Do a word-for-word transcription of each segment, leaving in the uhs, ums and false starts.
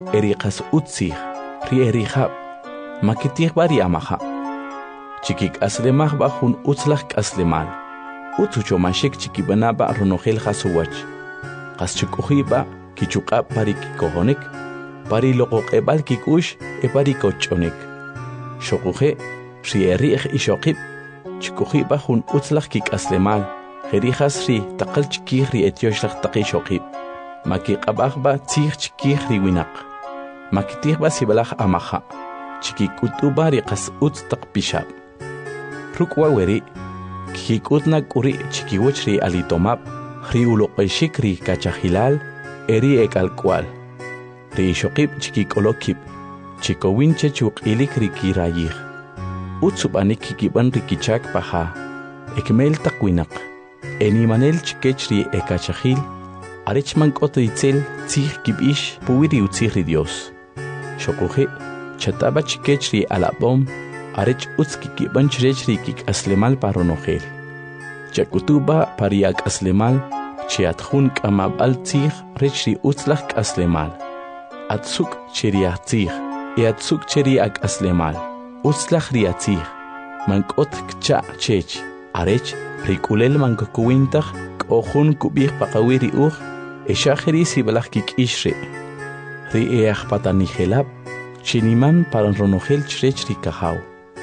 eriqas utsih, ri erihab, makitih bari amaha. Chikik aslemah bahun utslach aslemal. Utsucho mashik chikibanaba ronogel hasuwach. Qaschukuhiba kichuqa pari kikohonik, pari loqoq ebal kikush e pari kochonik. Shokuhe, ri erih ishokib, chikuhiba hun utslach kik aslemal. Herijas ri taqal chikih ri etioshach taqi shokib. Makikabahba tsih chikih ri winak. Makitihba sibalach amaha. Chikikutuba ri qas uts taqpishab. Rukwa weri, kikutna kuri chikiwach ri alitomab, ri uloqeshik ri kachahilal, eri ekalkwal. Ri shokib chikikolokib, chikowinche chukilik ri kirayih. Utsubanik kikiban ri kichak paha, ekmel takwinak. Enimanel chikech ri ekachahil, arechman kotritzel tzih kibish puwiri utzih ri Dios. Shokuhe, chataba chikech ri alabom, arech utz kikiban chirech ri kik aslemal paronogel. Chakutuba pariak aslemal, chiatjun kamabal tzih rech ri utzlach aslemal. Atzuk chiriach tzih, e atzuk chiriak aslemal. Utzlach ri atzih, mankot kcha chech, arech rikulel mankokuwintach, k'ojun kubih paqawiri uj, eshajeri sibalach kik ishre. Ri each patanijelab, chiniman paran ronogel chrech ri kahaw.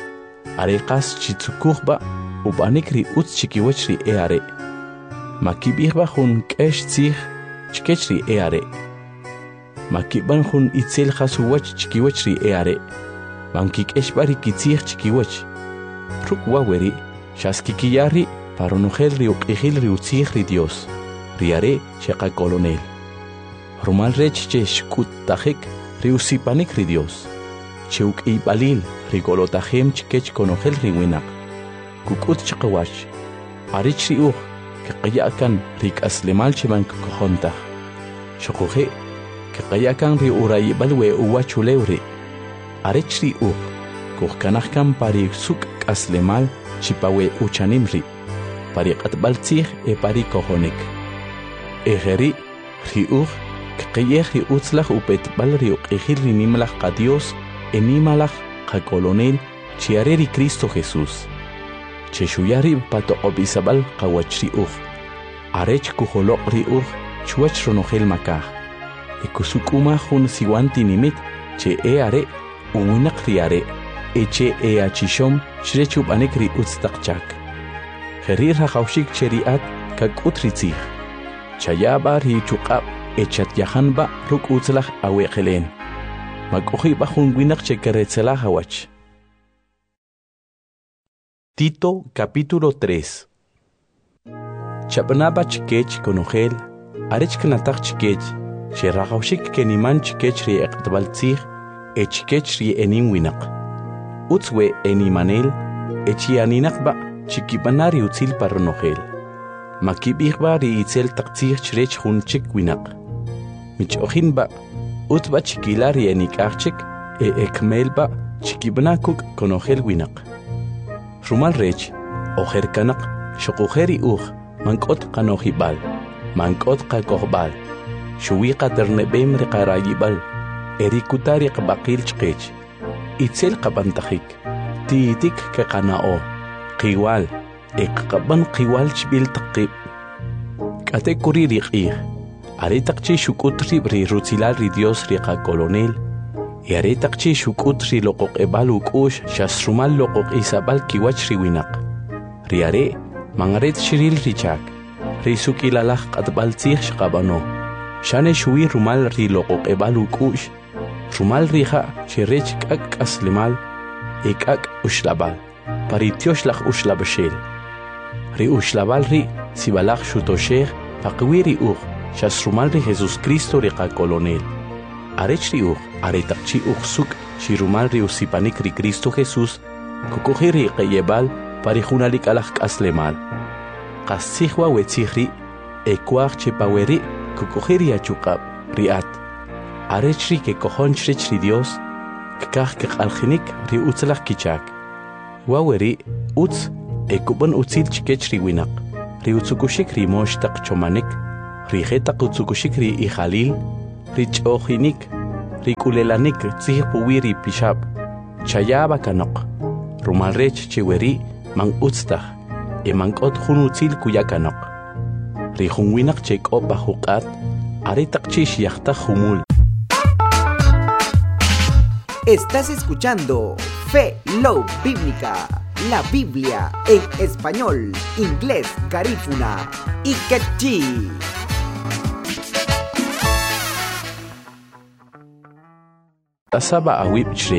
Areqas chitsukuhba, ubanik ri utz chikiwach ri eare. Makibihba jun k'esh tzih, chkech ri eare. Makiban jun itzel jasuwach chikiwach ri eare. Mankik'eshba ri kitzih chikiwach. Rukwa weri, shaskikiyari, paronogel ri uq'ijil ri utzih ri Dios. Riare sheqa colonel. Rumal rech che shkut tajik ri usipanik ri Dios. Cheuk ibalil ri golotajem chkech konogel ri winak. Kukut chqawach. Arich ri uj kaqayakan ri kaslemal chiman kukohontah. Shokuhe kaqayakan ri urayibal we uwachulewri. Arich ri uj kuhkanahkan pari suk kaslemal chipawe uchanimri. Pari qatbal tzih e pari kohonik. Ejeri ri uj kaqayeh ri utzlach upetbal ri uq'ijil ri nimalach qa Dios e nimalach qa colonel chiare ri Cristo Jesús. Cheshuyari patoqobisabal qawach ri uj. Arech kujoloq ri uj chuach ronogel makaj. E kusukuma jun siwanti nimit che e are uwinak ri are. E che e achishom shrechub anek ri utztaqchak. Jerir haqawshik cheriat kakut ri tzih. Chayaba ri chuqab echat yahanba ruk utzlach aweqelen. Makujiba jun winak chekeretzela hawach. Tito capítulo tres. Chapnaba chikech konogel, arech knatak chikech, sherahawshik keniman chikech ri eqtbal tzih, e chikech ri enin winak. Utzwe enimanel, echianinakba chikibanari utzil paronogel. Makibihba ri itzel taqtzih chrech jun chik winak. Michojinba, utba chikilari enikachik, e ekmelba chikibanakuk konogel winak. Rumal rech, ojerkanak, shokujeri uj, mankot kanojibal, mankot kakohbal, shuwiqa ternebem riqarayibal, erikutari qabaqil chqech, itzel qabantajik, tiitik keqanao, qiwal, eqqaban qiwal chbil taqib. Kate kuri riqih, aretaqchi shukutri ri rutzilal ri Dios riqa colonel, y aretaqchi shukutri loqoq ebal ukush shasrumal loqoq isabal kiwach ri winak. Riare, mangaret shiril richak, ri sukilalaj qatbal tzih shqabano, shane shuwi rumal ri loqoq ebal ukush, rumal rija shirech kak aslimal, ekak ushlabal, paritiosh ushlabashel. Ri ushlabal ri sibalaj shutosheh, paqwiri uj, shasrumal ri Jesus Cristo riqa colonel. Arech ri uj, aretaqchi uj suk, shirumal ri usipanik ri Cristo Jesús, kukuji ri qeyebal, parijunalik alaj aslemal. Qasihwa wetzih ri, ekwaj chepaweri, kukuji ri achukab, riat. Arech ri ke kohonch rech ri Dios, kkaj keqaljinik ri utzlaj kichak. Waweri, utz, ekuban utzil chikech ri winak, ri utzukushik ri moshtaq chomanik, ri jetaq utzukushik ri ijalil, ri ch'ojinik, rikulelanik tsih puwiri pishab chayaba kanok rumalrech chiweri mang utstah e mangkot hunutzil kuyakanok rijunwinak chekopa hukat aritak chish yachta humul. Estás escuchando Fe Love Bíblica, la Biblia en español, inglés, garífuna y quechí. Tasaba awib chre